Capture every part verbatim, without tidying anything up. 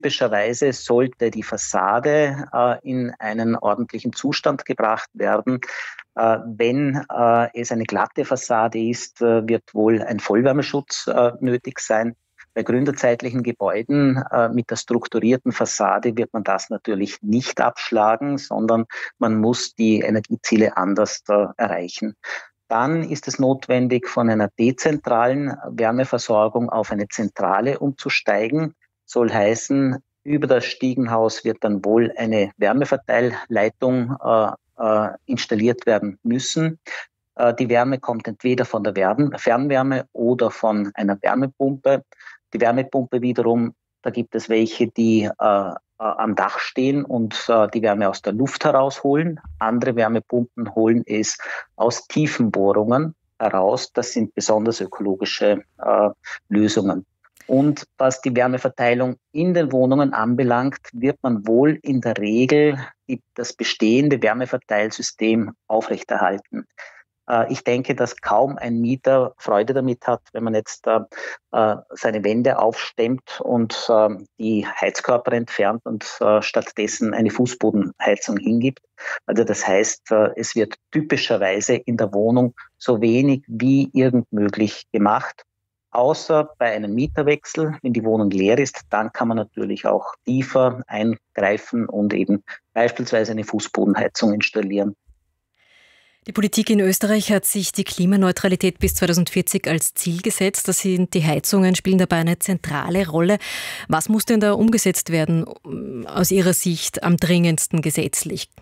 Typischerweise sollte die Fassade äh, in einen ordentlichen Zustand gebracht werden. Äh, wenn äh, es eine glatte Fassade ist, äh, wird wohl ein Vollwärmeschutz äh, nötig sein. Bei gründerzeitlichen Gebäuden äh, mit der strukturierten Fassade wird man das natürlich nicht abschlagen, sondern man muss die Energieziele anders äh, erreichen. Dann ist es notwendig, von einer dezentralen Wärmeversorgung auf eine zentrale umzusteigen. Soll heißen, über das Stiegenhaus wird dann wohl eine Wärmeverteilleitung äh, äh, installiert werden müssen. Äh, die Wärme kommt entweder von der Wärme, Fernwärme oder von einer Wärmepumpe. Die Wärmepumpe wiederum, da gibt es welche, die äh, am Dach stehen und äh, die Wärme aus der Luft herausholen. Andere Wärmepumpen holen es aus Tiefenbohrungen heraus. Das sind besonders ökologische äh, Lösungen. Und was die Wärmeverteilung in den Wohnungen anbelangt, wird man wohl in der Regel die, das bestehende Wärmeverteilsystem aufrechterhalten. Ich denke, dass kaum ein Mieter Freude damit hat, wenn man jetzt äh, seine Wände aufstemmt und äh, die Heizkörper entfernt und äh, stattdessen eine Fußbodenheizung hingibt. Also das heißt, äh, es wird typischerweise in der Wohnung so wenig wie irgend möglich gemacht. Außer bei einem Mieterwechsel, wenn die Wohnung leer ist, dann kann man natürlich auch tiefer eingreifen und eben beispielsweise eine Fußbodenheizung installieren. Die Politik in Österreich hat sich die Klimaneutralität bis zweitausendvierzig als Ziel gesetzt. Das sind die Heizungen, spielen dabei eine zentrale Rolle. Was muss denn da umgesetzt werden, aus Ihrer Sicht am dringendsten gesetzlich?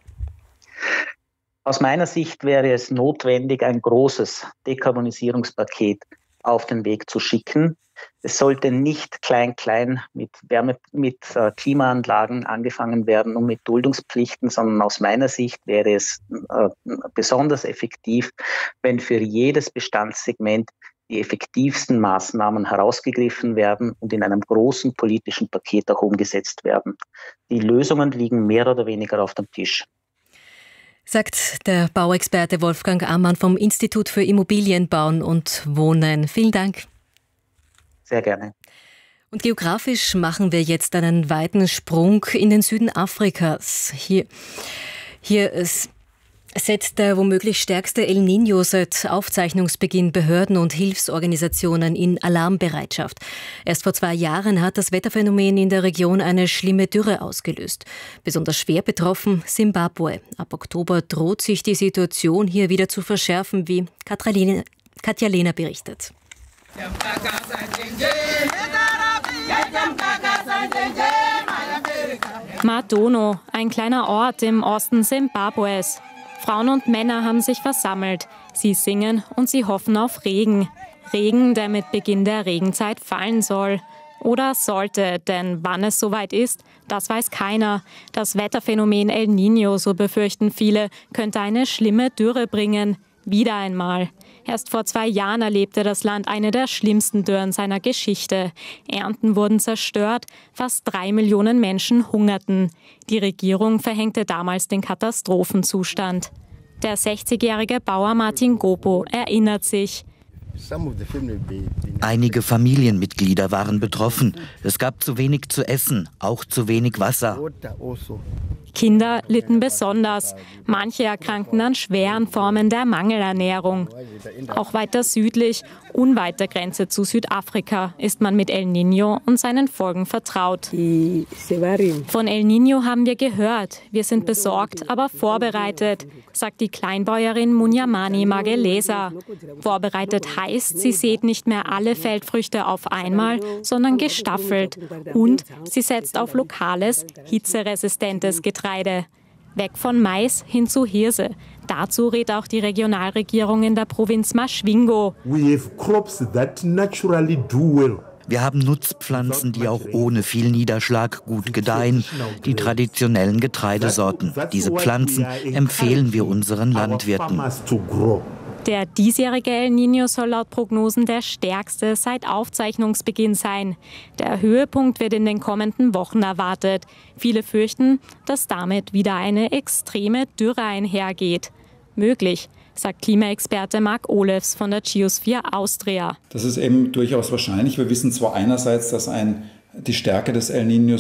Aus meiner Sicht wäre es notwendig, ein großes Dekarbonisierungspaket auf den Weg zu schicken. Es sollte nicht klein-klein mit Wärme, mit äh, Klimaanlagen angefangen werden und mit Duldungspflichten, sondern aus meiner Sicht wäre es äh, besonders effektiv, wenn für jedes Bestandssegment die effektivsten Maßnahmen herausgegriffen werden und in einem großen politischen Paket auch umgesetzt werden. Die Lösungen liegen mehr oder weniger auf dem Tisch. Sagt der Bauexperte Wolfgang Ammann vom Institut für Immobilienbauen und Wohnen. Vielen Dank. Sehr gerne. Und geografisch machen wir jetzt einen weiten Sprung in den Süden Afrikas. Hier, hier ist setzt der womöglich stärkste El Niño seit Aufzeichnungsbeginn Behörden und Hilfsorganisationen in Alarmbereitschaft. Erst vor zwei Jahren hat das Wetterphänomen in der Region eine schlimme Dürre ausgelöst. Besonders schwer betroffen Simbabwe. Ab Oktober droht sich die Situation hier wieder zu verschärfen, wie Katja Lehner berichtet. Madono, ein kleiner Ort im Osten Simbabwes. Frauen und Männer haben sich versammelt. Sie singen und sie hoffen auf Regen. Regen, der mit Beginn der Regenzeit fallen soll. Oder sollte, denn wann es soweit ist, das weiß keiner. Das Wetterphänomen El Niño, so befürchten viele, könnte eine schlimme Dürre bringen. Wieder einmal. Erst vor zwei Jahren erlebte das Land eine der schlimmsten Dürren seiner Geschichte. Ernten wurden zerstört, fast drei Millionen Menschen hungerten. Die Regierung verhängte damals den Katastrophenzustand. Der sechzigjährige Bauer Martin Gopo erinnert sich. Einige Familienmitglieder waren betroffen. Es gab zu wenig zu essen, auch zu wenig Wasser. Kinder litten besonders. Manche erkrankten an schweren Formen der Mangelernährung. Auch weiter südlich, unweit der Grenze zu Südafrika, ist man mit El Niño und seinen Folgen vertraut. Von El Niño haben wir gehört. Wir sind besorgt, aber vorbereitet, sagt die Kleinbäuerin Munyamani Magelesa. Vorbereitet heißt, sie sät nicht mehr alle Feldfrüchte auf einmal, sondern gestaffelt. Und sie setzt auf lokales, hitzeresistentes Getreide. Weg von Mais hin zu Hirse. Dazu rät auch die Regionalregierung in der Provinz Masvingo. Wir haben Nutzpflanzen, die auch ohne viel Niederschlag gut gedeihen, die traditionellen Getreidesorten. Diese Pflanzen empfehlen wir unseren Landwirten. Der diesjährige El Niño soll laut Prognosen der stärkste seit Aufzeichnungsbeginn sein. Der Höhepunkt wird in den kommenden Wochen erwartet. Viele fürchten, dass damit wieder eine extreme Dürre einhergeht. Möglich, sagt Klimaexperte Marc Olefs von der Geosphere Austria. Das ist eben durchaus wahrscheinlich. Wir wissen zwar einerseits, dass ein die Stärke des El Niños